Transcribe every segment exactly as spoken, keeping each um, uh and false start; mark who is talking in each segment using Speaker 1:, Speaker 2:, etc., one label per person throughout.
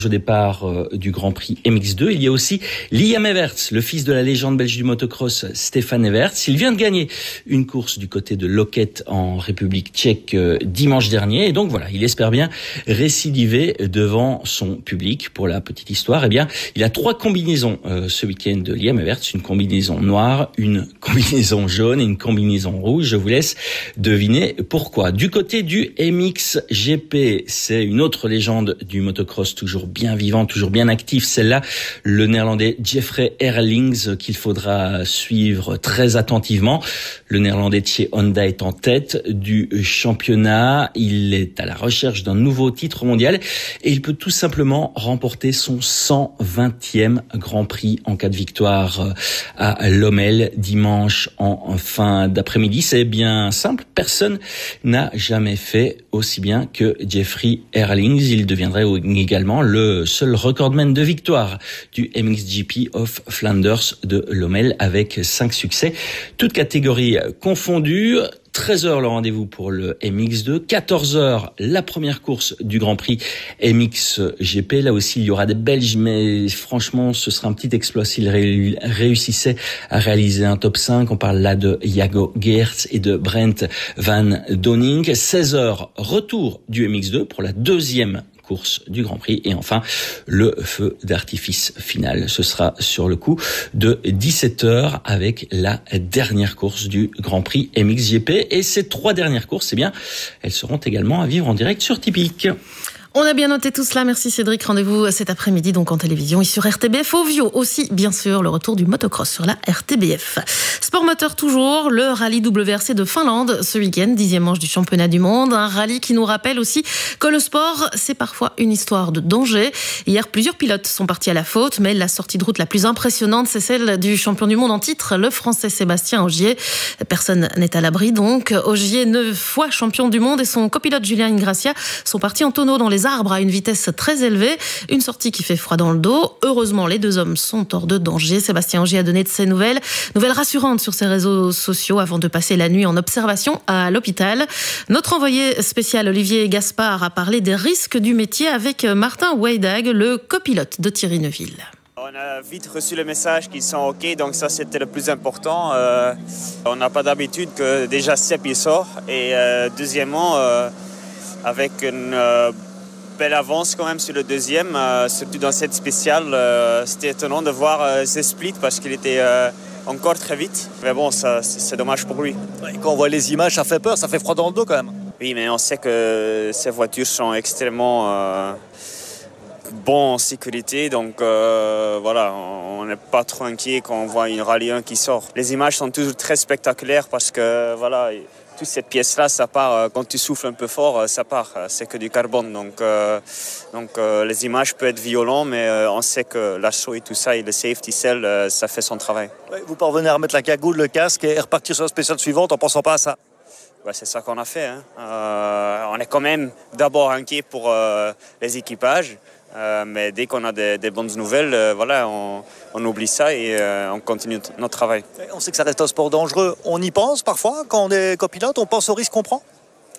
Speaker 1: Au départ euh, du Grand Prix M X deux, il y a aussi Liam Everts, le fils de la légende belge du motocross Stefan Everts. Il vient de gagner une course du côté de Loket en République tchèque euh, dimanche dernier. Et donc voilà, il espère bien récidiver devant son public. Pour la petite histoire, eh bien, il a trois combinaisons euh, ce week-end de Liam Everts. Une combinaison noire, une combinaison jaune et une combinaison rouge. Je vous laisse deviner pourquoi. Du côté du M X G P, c'est une autre légende du motocross, toujours bien vivant, toujours bien actif, celle-là, le néerlandais Jeffrey Herlings, qu'il faudra suivre très attentivement. Le néerlandais de chez Honda est en tête du championnat. Il est à la recherche d'un nouveau titre mondial et il peut tout simplement remporter son cent vingtième Grand Prix en cas de victoire à Lommel dimanche en fin d'après-midi. C'est bien simple, personne n'a jamais fait aussi bien que Jeffrey Herlings. Il deviendrait également le le seul recordman de victoire du M X G P of Flanders de Lommel avec cinq succès, toutes catégories confondues. treize heures le rendez-vous pour le M X deux, quatorze heures la première course du Grand Prix M X G P. Là aussi, il y aura des Belges, mais franchement, ce sera un petit exploit s'ils ré- réussissaient à réaliser un top cinq. On parle là de Jago Geerts et de Brent Van Donning. seize heures, retour du M X deux pour la deuxième course du Grand Prix. Et enfin, le feu d'artifice final. Ce sera sur le coup de dix-sept heures avec la dernière course du Grand Prix M X G P. Et ces trois dernières courses, eh bien, elles seront également à vivre en direct sur Tipeee.
Speaker 2: On a bien noté tout cela. Merci Cédric. Rendez-vous cet après-midi donc en télévision et sur R T B F. Au Vio aussi, bien sûr, le retour du motocross sur la R T B F. Sport moteur toujours, le rallye W R C de Finlande ce week-end, dixième manche du championnat du monde. Un rallye qui nous rappelle aussi que le sport, c'est parfois une histoire de danger. Hier, plusieurs pilotes sont partis à la faute, mais la sortie de route la plus impressionnante, c'est celle du champion du monde en titre, le Français Sébastien Ogier. Personne n'est à l'abri donc. Ogier, neuf fois champion du monde, et son copilote Julien Ingracia sont partis en tonneau dans les arbres à une vitesse très élevée. Une sortie qui fait froid dans le dos. Heureusement, les deux hommes sont hors de danger. Sébastien Ogier a donné de ses nouvelles. Nouvelles rassurantes sur ses réseaux sociaux avant de passer la nuit en observation à l'hôpital. Notre envoyé spécial Olivier Gaspard a parlé des risques du métier avec Martin Weidag, le copilote de Thierry Neuville.
Speaker 3: On a vite reçu le message qu'ils sont OK, donc ça c'était le plus important. Euh, on n'a pas d'habitude que déjà Sepp il sort. Et euh, deuxièmement, euh, avec une euh, belle avance quand même sur le deuxième, euh, surtout dans cette spéciale, euh, c'était étonnant de voir euh, ce split parce qu'il était euh, encore très vite. Mais bon, ça, c'est, c'est dommage pour lui.
Speaker 4: Ouais, quand on voit les images, ça fait peur, ça fait froid dans le dos quand même.
Speaker 3: Oui, mais on sait que ces voitures sont extrêmement euh, bonnes en sécurité, donc euh, voilà, on n'est pas trop inquiet quand on voit une Rallye un qui sort. Les images sont toujours très spectaculaires parce que voilà, toute cette pièce-là, ça part, quand tu souffles un peu fort, ça part, c'est que du carbone. Donc, euh, donc euh, les images peuvent être violentes, mais euh, on sait que l'assaut et tout ça, et le safety cell, euh, ça fait son travail.
Speaker 4: Ouais, vous parvenez à remettre la cagoule, le casque et repartir sur la spéciale suivante en pensant pas à ça?
Speaker 3: Ouais, c'est ça qu'on a fait. Hein. Euh, on est quand même d'abord inquiet pour euh, les équipages. Euh, mais dès qu'on a des, des bonnes nouvelles, euh, voilà, on, on oublie ça et euh, on continue t- notre travail.
Speaker 4: On sait que ça reste un sport dangereux. On y pense parfois quand on est copilote, on pense au risque qu'on prend?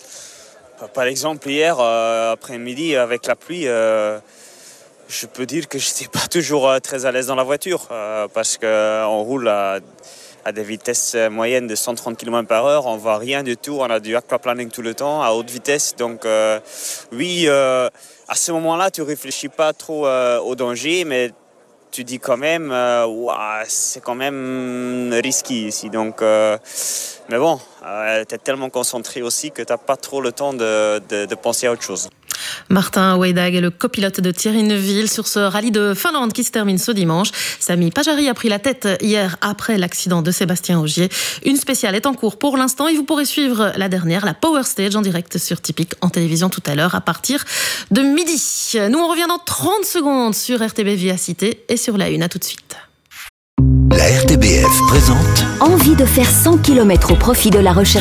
Speaker 3: Par exemple, hier euh, après-midi, avec la pluie, euh, je peux dire que je n'étais pas toujours euh, très à l'aise dans la voiture euh, parce qu'on roule à, à des vitesses moyennes de cent trente kilomètres par heure. On ne voit rien du tout. On a du aquaplaning tout le temps à haute vitesse. Donc euh, oui, euh, à ce moment-là, tu ne réfléchis pas trop euh, au danger, mais tu dis quand même, euh, ouah, c'est quand même risqué ici. Donc, euh, mais bon, euh, tu es tellement concentré aussi que tu n'as pas trop le temps de, de, de penser à autre chose.
Speaker 2: Martin Weidag est le copilote de Thierry Neuville sur ce rallye de Finlande qui se termine ce dimanche. Sami Pajari a pris la tête hier après l'accident de Sébastien Ogier. Une spéciale est en cours pour l'instant et vous pourrez suivre la dernière, la Power Stage, en direct sur Tipeee en télévision tout à l'heure à partir de midi. Nous, on revient dans trente secondes sur R T B Via Cité et sur la une. À tout de suite.
Speaker 5: La R T B F présente
Speaker 6: Envie de faire cent kilomètres au profit de la recherche